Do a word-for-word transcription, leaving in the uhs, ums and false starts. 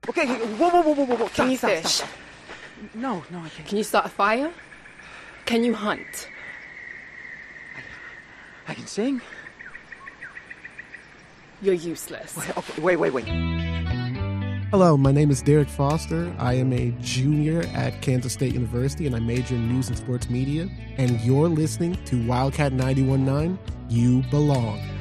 Okay, whoa, whoa, whoa, whoa, whoa, whoa. Can Stop, you stop, fish? stop, stop. No, no, I can't. Can you start a fire? Can you hunt? I, I can sing. You're useless. Wait, okay, wait, wait, wait. Hello, my name is Derek Foster. I am a junior at Kansas State University, and I major in news and sports media. And you're listening to Wildcat ninety-one point nine. You belong.